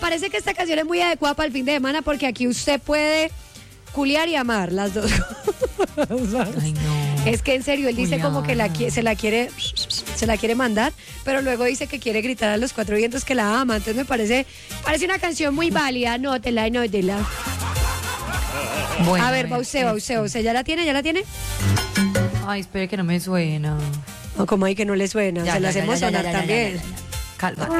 parece que esta canción es muy adecuada para el fin de semana porque aquí usted puede culiar y amar las dos cosas. Ay, no. Es que en serio, él dice como que se la quiere mandar, pero luego dice que quiere gritar a los cuatro vientos que la ama. Entonces me parece una canción muy válida. Nótela. Bueno, A ver, va usted, ¿ya la tiene? Ay, espere que no me suena. O como hay que no le suena, se la hacemos sonar también. Calma.